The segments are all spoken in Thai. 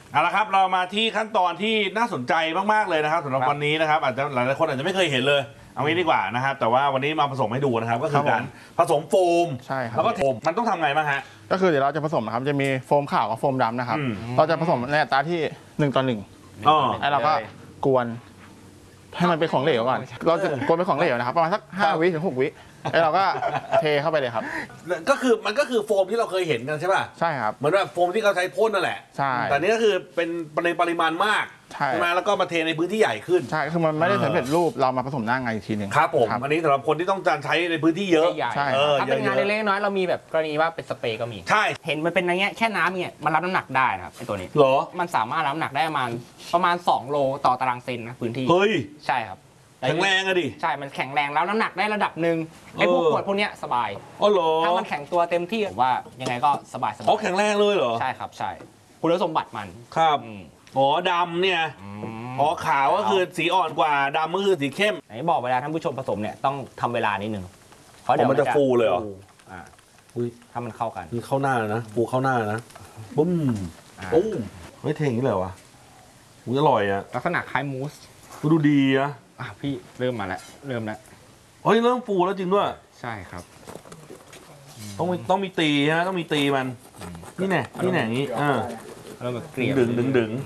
เอาละครับเรามาที่ขั้นตอนที่น่าสนใจมากๆเลยนะครับสำหรับวันนี้นะครับอาจจะหลายๆคนอาจจะไม่เคยเห็นเลยเอางี้ดีกว่านะครับแต่ว่าวันนี้มาผสมให้ดูนะครับก็คือการผสมโฟมใช่ครับแล้วก็โฟมมันต้องทำไงบ้างฮะก็คือเดี๋ยวเราจะผสมนะครับจะมีโฟมขาวกับโฟมดำนะครับเราจะผสมในอัตราที่1:1แล้วเราก็กวนให้มันเป็นของเหลวก่อนเราจะกวนเป็นของเหลวนะครับประมาณสัก5 วิถึง 6 วิแล้วเราก็เทเข้าไปเลยครับก็คือมันก็คือโฟมที่เราเคยเห็นกันใช่ป่ะใช่ครับเหมือนแบบโฟมที่เขาใช้พ่นนั่นแหละใช่แต่นี่ก็คือเป็นในปริมาณมากใช่ไหมแล้วก็มาเทในพื้นที่ใหญ่ขึ้นใช่คือมันไม่ได้สำเร็จรูปเรามาผสมหน้างานอีกทีหนึ่งครับผมอันนี้สำหรับคนที่ต้องการใช้ในพื้นที่เยอะใช่ถ้าเป็นงานเล็กๆน้อยเรามีแบบกรณีว่าเป็นสเปรย์ก็มีใช่เห็นมันเป็นอะไรเงี้ยแค่น้ำเงี้ยมันรับน้ำหนักได้นะครับไอตัวนี้เหรอมันสามารถรับน้ำหนักได้ประมาณ2 โลต่อตารางเซนนะพื้นที่เฮ้ยใช่ครับแข็งแรงอะดิใช่มันแข็งแรงแล้วน้ำหนักได้ระดับหนึ่งไอ้พวกขวดพวกเนี้ยสบายอ๋อเหรอถ้ามันแข็งตัวเต็มที่ว่ายังไงก็สบายอ๋อแข็งแรงเลยเหรอใช่ครับใช่คุณสมบัติมันครับอ๋อดำเนี่ยอ๋อขาวก็คือสีอ่อนกว่าดำก็คือสีเข้มไหนบอกเวลาท่านผู้ชมผสมเนี่ยต้องทำเวลานิดนึงเพราะเดี๋ยวมันจะฟูเลยเหรอถ้ามันเข้ากันนี่เข้าหน้านะฟูเข้าหน้านะปุ้มปุ้มไม่เทอย่างนี้เลยวะอุ้ยอร่อยอะลักษณะคล้ายมูสดูดีนะพี่เริ่มมาแล้วเริ่มแล้วเฮ้ยเริ่มฟูแล้วจริงด้วยใช่ครับต้องมีตีนะต้องมีตีมันนี่แน่อย่างนี้เริ่มแบบเกลี่ยดึง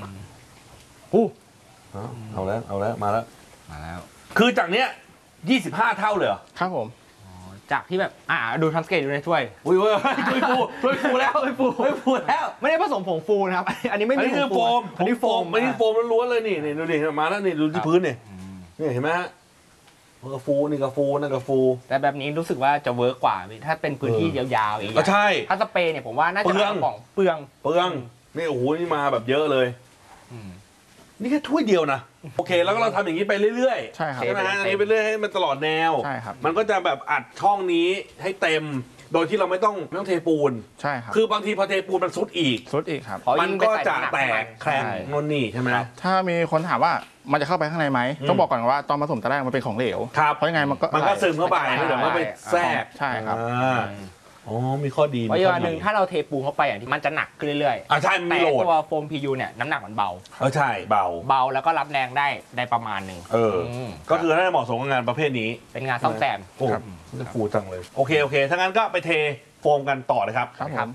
เอาแล้วมาแล้วคือจากเนี้ย25 เท่าเลยเหรอครับผมจากที่แบบดูทันสเกตอยู่ในถ้วยอุ้ยถ้วยฟูแล้วไม่ได้ผสมผงฟูนะครับอันนี้ไม่มีโฟมอันนี้โฟมล้วนๆเลยนี่ดูดิมาแล้วนี่ดูที่พื้นนี่เห็นไหมฮะกระฟูนี่กระฟูนั่นกระฟูแต่แบบนี้รู้สึกว่าจะเวิร์กกว่าถ้าเป็นพื้นที่ยาวๆอย่างเงี้ยใช่ถ้าสเปรย์เนี่ยผมว่าน่าจะเปลืองนี่โอ้โหนี่มาแบบเยอะเลยนี่แค่ถ้วยเดียวนะโอเคแล้วก็เราทำอย่างนี้ไปเรื่อยๆใช่ไหมฮะอันนี้ไปเรื่อยให้มันตลอดแนวใช่ครับมันก็จะแบบอัดช่องนี้ให้เต็มโดยที่เราไม่ต้องเทปูนใช่ครับคือบางทีพอเทปูนมันซุดอีกครับมันก็จะแตกแคลงนนนี่ใช่ไหมถ้ามีคนถามว่ามันจะเข้าไปข้างในไหมต้องบอกก่อนว่าตอนผสมตอนแรกมันเป็นของเหลวเพราะยังไงมันก็ซึมเข้าไปเดี๋ยวมันไปแทรกใช่ครับอ๋อมีข้อดีเพราะอย่างหนึ่งถ้าเราเทปูนเข้าไปอย่างที่มันจะหนักขึ้นเรื่อยๆใช่แต่ตัวโฟม PU เนี่ยน้ำหนักมันเบาใช่เบาแล้วก็รับแรงได้ประมาณหนึ่งก็คือน่าจะเหมาะสมกับงานประเภทนี้เป็นงานซ่อมแซมครับจะฟูจังเลยโอเคถ้างั้นก็ไปเทโฟมกันต่อเลยครับครับ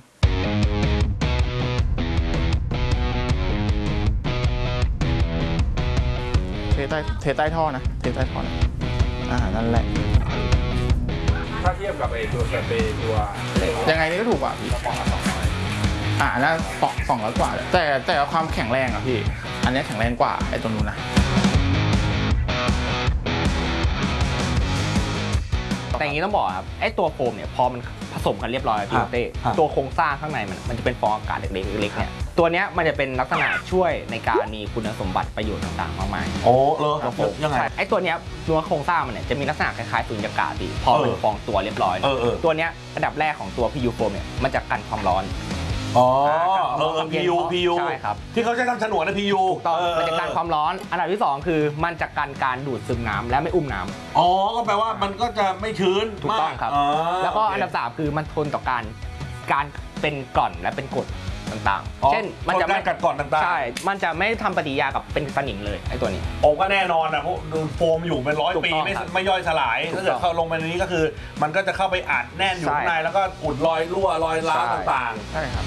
เทใต้ท่อนะนั่นแหละถ้าเทียบกับไอ้ตัวสเปรย์ตัวยังไงนี่ก็ถูกกว่าพี่น่า200 กว่าแต่ความแข็งแรงอะพี่อันนี้แข็งแรงกว่าไอ้ตัวนู้นนะแต่อย่างนี้ต้องบอกครับไอ้ตัวโฟมเนี่ยพอมันผสมกันเรียบร้อยพี่เต้ตัวโครงสร้างข้างในมันจะเป็นฟองอากาศเล็กๆเนี่ยตัวเนี้ยมันจะเป็นลักษณะช่วยในการมีคุณสมบัติประโยชน์ต่างๆมากมายโอ้เลยยังไงไอ้ตัวเนี้ยตัวโครงสร้างมันเนี่ยจะมีลักษณะคล้ายๆสุญญากาศพอเป็นฟองตัวเรียบร้อยตัวเนี้ยระดับแรกของตัว PU โฟมเนี่ยมันจะกันความร้อน PU ใช่ครับที่เขาใช้ทำฉนวนนะ PU มันจะกันความร้อนอันดับที่2คือมันจะกันการดูดซึมน้ำและไม่อุ้มน้ำก็แปลว่ามันก็จะไม่ชื้นถูกต้องครับแล้วก็อันดับ3คือมันทนต่อการเป็นกร่อนและเป็นกรดต่างๆเช่นมันจะไม่กัดกร่อนต่างๆใช่มันจะไม่ทำปฏิกิริยากับเป็นสนิมเลยไอ้ตัวนี้ก็แน่นอนนะเพราะดูโฟมอยู่เป็น100 ปีไม่ย่อยสลายถ้าเกิดเข้าลงไปในนี้ก็คือมันก็จะเข้าไปอัดแน่นอยู่ข้างในแล้วก็อุดรอยรั่วรอยร้าวต่างๆใช่ครับ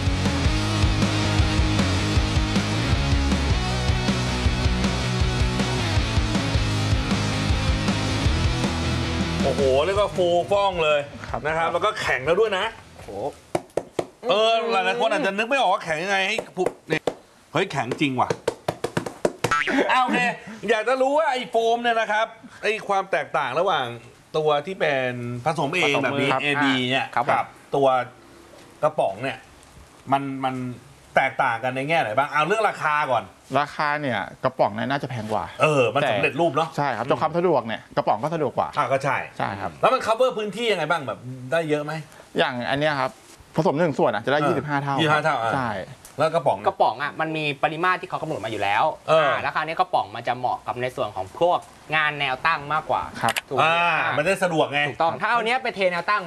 โอ้โหเรียกว่าฟูฟ่องเลยนะครับแล้วก็แข็งแล้วด้วยนะหลายๆคนอาจจะนึกไม่ออกว่าแข็งยังไงให้เนี่ยเฮ้ยแข็งจริงว่ะโอเคอยากจะรู้ว่าไอ้โฟมเนี่ยนะครับไอ้ความแตกต่างระหว่างตัวที่เป็นผสมเองแบบนี้ AB เนี่ยกับตัวกระป๋องเนี่ยมันแตกต่างกันในแง่ไหนบ้างเอาเรื่องราคาก่อนราคาเนี่ยกระป๋องเนี่ยน่าจะแพงกว่ามันสำเร็จรูปเนาะใช่ครับจนความสะดวกเนี่ยกระป๋องก็สะดวกกว่าก็ใช่ครับแล้วมัน cover พื้นที่ยังไงบ้างแบบได้เยอะไหมอย่างอันเนี้ยครับผสม1 ส่วนจะได้25 เท่าใช่แล้วกระป๋องมันมีปริมาตรที่เขากำหนดมาอยู่แล้วแล้วคราวนี้กระป๋องมันจะเหมาะกับในส่วนของพวกงานแนวตั้งมากกว่าครับมันได้สะดวกไงถูกต้องถ้าเอาเนี้ยไปเทแนวตั้ง